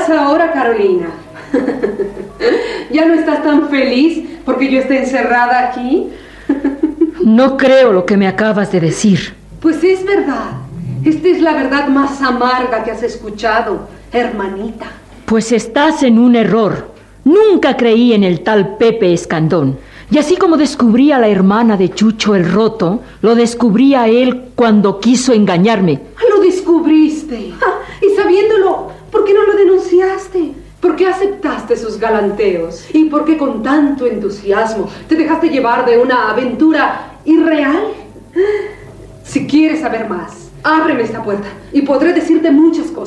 pasa ahora, Carolina? ¿Ya no estás tan feliz porque yo esté encerrada aquí? No creo lo que me acabas de decir. Pues es verdad. Esta es la verdad más amarga que has escuchado, hermanita. Pues estás en un error. Nunca creí en el tal Pepe Escandón. Y así como descubrí a la hermana de Chucho el Roto, lo descubrí a él cuando quiso engañarme. Lo descubriste. Y sabiéndolo, ¿por qué no lo denunciaste? ¿Por qué aceptaste sus galanteos? ¿Y por qué con tanto entusiasmo te dejaste llevar de una aventura irreal? Si quieres saber más, ábreme esta puerta y podré decirte muchas cosas.